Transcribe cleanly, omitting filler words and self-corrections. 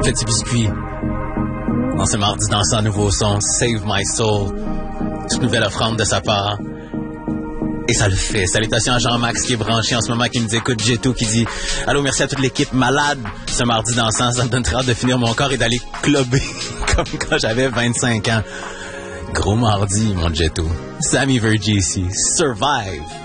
Petit Biscuit. Dans ce mardi dansant nouveau son, Save My Soul. Toute nouvelle offrande de sa part. Et ça le fait. Salutations à Jean-Max qui est branché en ce moment, qui nous écoute. Jeto qui dit « Allô, merci à toute l'équipe malade. Ce mardi dansant, ça me donne très hâte de finir mon corps et d'aller clubber comme quand j'avais 25 ans. » Gros mardi, mon Jeto. Sammy Verghese, Survive.